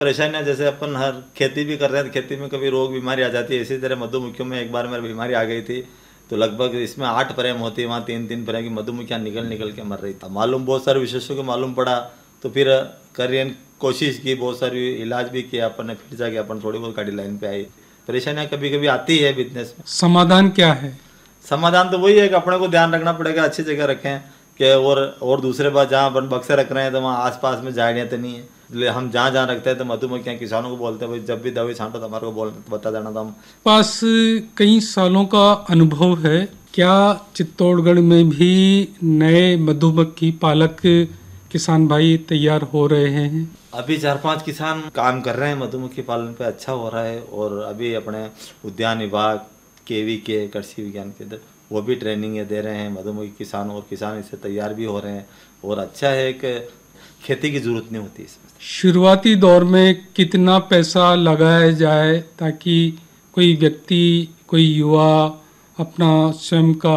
परेशानियां जैसे अपन हर खेती भी कर रहे हैं तो खेती में कभी रोग बीमारी आ जाती है, इसी तरह मधुमक्खियों में एक बार मेरी बीमारी आ गई थी। तो लगभग इसमें 8 फ्रेम होती है, वहाँ 3-3 फ्रेम की मधुमक्खियाँ निकल के मर रही थी। मालूम बहुत सारे विशेषज्ञों को मालूम पड़ा तो फिर करियन कोशिश की, बहुत सारी इलाज भी किया अपन ने, फिर जाके अपन थोड़ी बहुत गाड़ी लाइन पे आई। परेशानियाँ कभी कभी आती है बिजनेस में। समाधान क्या है? समाधान तो वही है कि अपने को ध्यान रखना पड़ेगा, अच्छी जगह रखें कि और दूसरे बात जहाँ अपन बक्से रख रहे हैं तो वहाँ आसपास में झाड़ियाँ तो नहीं है, इसलिए हम जहाँ रखते हैं तो मधुमक्खियाँ किसानों को बोलते हैं भाई जब भी दवाई छांटो तो हमारे को बता देना। तो हम पास कई सालों का अनुभव है, क्या चित्तौड़गढ़ में भी नए मधुमक्खी पालक किसान भाई तैयार हो रहे हैं? अभी 4-5 किसान काम कर रहे हैं मधुमक्खी पालन पे, अच्छा हो रहा है। और अभी अपने उद्यान विभाग, केवी के कृषि विज्ञान केंद्र, वो भी ट्रेनिंग दे रहे हैं मधुमक्खी किसानों, और किसान इससे तैयार भी हो रहे हैं। और अच्छा है कि खेती की जरूरत नहीं होती इसमें। शुरुआती दौर में कितना पैसा लगाया जाए ताकि कोई व्यक्ति, कोई युवा अपना स्वयं का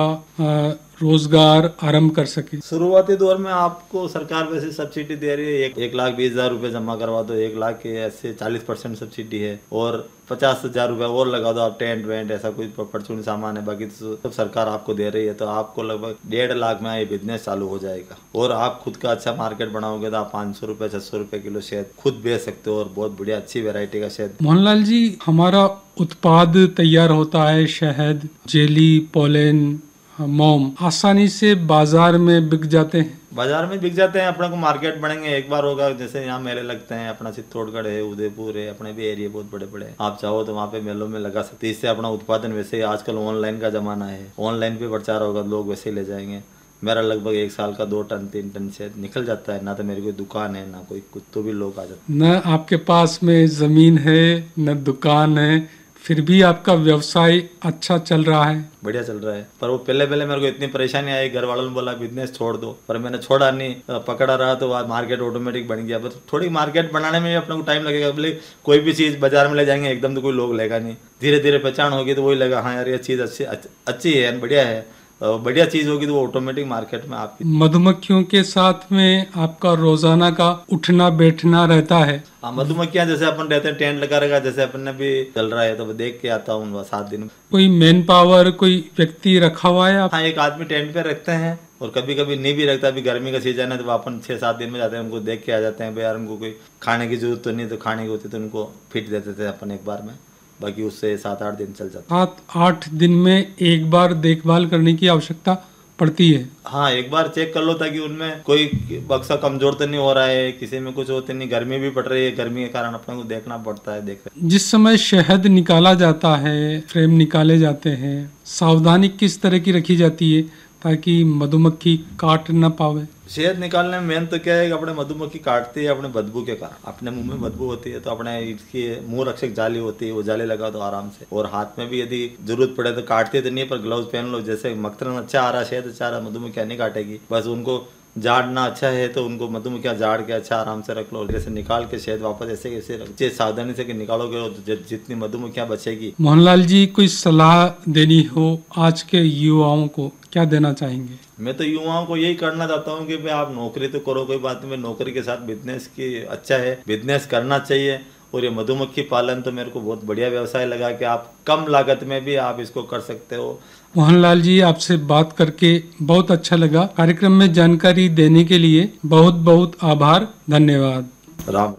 रोजगार आरंभ कर सके? शुरुआती दौर में आपको सरकार वैसे सब्सिडी दे रही है, 1,20,000 रुपये जमा करवा दो, 1 लाख के ऐसे 40% सब्सिडी है, और 50,000 रुपये और लगा दो आप, टेंट वेंट ऐसा कोई परचून सामान है, बाकी तो सब सरकार आपको दे रही है। तो आपको लगभग 1.5 लाख में ये बिजनेस चालू हो जाएगा। और आप खुद का अच्छा मार्केट बनाओगे तो आप 500 रुपये 600 रुपये किलो शहद खुद बेच सकते हो, और बहुत बढ़िया अच्छी वेरायटी का शहद। मोहनलाल जी, हमारा उत्पाद तैयार होता है, शहद, जेली, पोलन, मोम, आसानी से बाजार में बिक जाते हैं? बाजार में बिक जाते हैं, अपने को मार्केट बनेंगे एक बार होगा। जैसे यहाँ मेले लगते हैं, अपना चित्तौड़गढ़ है, उदयपुर है, अपने भी एरिया बहुत बड़े बड़े, आप चाहो तो वहाँ पे मेलों में लगा सकते। इससे अपना उत्पादन, वैसे आजकल ऑनलाइन का जमाना है, ऑनलाइन पे प्रचार होगा, लोग वैसे ही ले जाएंगे। मेरा लगभग 1 साल का 2 टन 3 टन से निकल जाता है। ना तो मेरी कोई दुकान है, ना कोई कुछ, तो भी लोग आ जाते हैं। न आपके पास में जमीन है, न दुकान है, फिर भी आपका व्यवसाय अच्छा चल रहा है? बढ़िया चल रहा है। पर वो पहले मेरे को इतनी परेशानी आई, घर वालों ने बोला बिजनेस छोड़ दो, पर मैंने छोड़ा नहीं, पकड़ा रहा, तो मार्केट ऑटोमेटिक बन गया। पर थोड़ी मार्केट बनाने में भी अपने को टाइम लगेगा। बोले कोई भी चीज़ बाजार में ले जाएंगे एकदम तो कोई लोग लेगा नहीं, धीरे धीरे पहचान होगी तो वही लेगा, हाँ यार ये चीज़ अच्छी है, बढ़िया है, बढ़िया चीज़ होगी तो वो ऑटोमेटिक मार्केट में आपकी। मधुमक्खियों के साथ में आपका रोजाना का उठना बैठना रहता है? हाँ, मधुमक्खियाँ जैसे अपन रहते हैं, टेंट लगा रहेगा, जैसे अपन ने भी चल रहा है तो देख के आता हूँ 7 दिन। कोई मैन पावर, कोई व्यक्ति रखा हुआ है? हाँ, एक आदमी टेंट पे रखते हैं, और कभी कभी नहीं भी रखता। अभी गर्मी का सीजन है तो अपन 6-7 दिन में जाते हैं, उनको देख के आ जाते हैं। भाई यार उनको कोई खाने की जरूरत तो नहीं, तो खाने की होती तो उनको फिट देते थे अपन एक बार में, बाकी उससे 7-8 दिन चल जाता। 7-8 दिन में एक बार देखभाल करने की आवश्यकता पड़ती है? हाँ, एक बार चेक कर लो ताकि उनमें कोई बक्सा कमजोर तो नहीं हो रहा है, किसी में कुछ होते नहीं। गर्मी भी पड़ रही है, गर्मी के कारण अपने को देखना पड़ता है। देख रहे जिस समय शहद निकाला जाता है, फ्रेम निकाले जाते हैं, सावधानी किस तरह की रखी जाती है ताकि मधुमक्खी काट न पावे? शहद निकालने में मेन तो क्या है कि अपने मधुमक्खी काटती है अपने बदबू के कारण, अपने मुंह में बदबू होती है, तो अपने इसकी मुंह रक्षक जाली होती है, वो जाली लगा दो आराम से। और हाथ में भी यदि जरूरत पड़े तो काटते तो नहीं, पर ग्लव्स पहन लो। जैसे मक्खन अच्छा आ रहा, शहद अच्छा आ रहा, मधुमक्खियाँ नहीं काटेगी, बस उनको झाड़ना अच्छा है तो उनको मधुमक्खियाँ झाड़ के अच्छा आराम से रख लो। जैसे निकाल के शहद वापस ऐसे कैसे रखिए, सावधानी से निकालोगे तो जितनी मधुमक्खियाँ बचेगी। मोहनलाल जी, कोई सलाह देनी हो आज के युवाओं को, क्या देना चाहेंगे? मैं तो युवाओं को यही करना चाहता हूँ कि भाई आप नौकरी तो करो, कोई बात नहीं, नौकरी के साथ बिजनेस की अच्छा है, बिजनेस करना चाहिए। और ये मधुमक्खी पालन तो मेरे को बहुत बढ़िया व्यवसाय लगा कि आप कम लागत में भी आप इसको कर सकते हो। मोहनलाल जी, आपसे बात करके बहुत अच्छा लगा। कार्यक्रम में जानकारी देने के लिए बहुत बहुत आभार, धन्यवाद। राम राम।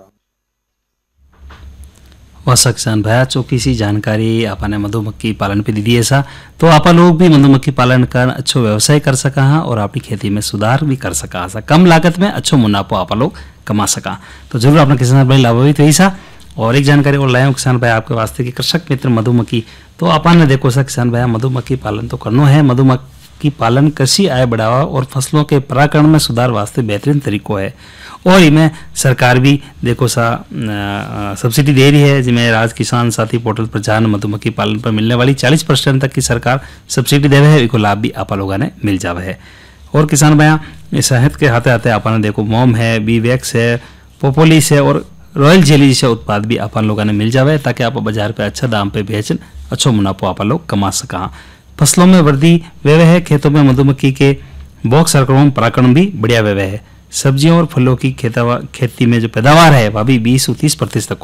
वह किसान भैया चौकी सी जानकारी आपने मधुमक्खी पालन पे दी दी ऐसा, तो आप लोग भी मधुमक्खी पालन कर अच्छो व्यवसाय कर सका हाँ, और अपनी खेती में सुधार भी कर सका, कम लागत में अच्छो मुनाफा आप लोग कमा सका। तो जरूर अपना किसान भाई लाभान्वित हुई सा। और एक जानकारी और लाया किसान भाई आपके वास्ते की कृषक मित्र मधुमक्खी, तो अपन ने देखो सा किसान भाई मधुमक्खी पालन तो करना है। मधुमक्खी पालन कृषि आय बढ़ावा और फसलों के परागण में सुधार वास्ते बेहतरीन तरीको है। और इनमें सरकार भी देखो सा सब्सिडी दे रही है, जिसमें राज किसान साथी पोर्टल पर जान मधुमक्खी पालन पर मिलने वाली 40% तक की सरकार सब्सिडी दे रहे है, इसको लाभ भी आप लोगों ने मिल जावे है। और किसान भाई शहद के हाथे हाथे अपन देखो मोम है, बी वैक्स है, पोपोलिस है और रॉयल जेली जैसे उत्पाद भी अपन लोगों ने मिल जावे, ताकि आप बाजार पे अच्छा दाम पे बेचन अच्छो मुनाफा आप लोग कमा सका। फसलों में वृद्धि व्यवहार है, खेतों में मधुमक्खी के बॉक्स संक्रमण परागण भी बढ़िया व्यवहार है। सब्जियों और फलों की खेती में जो पैदावार है वह भी 20 से 30%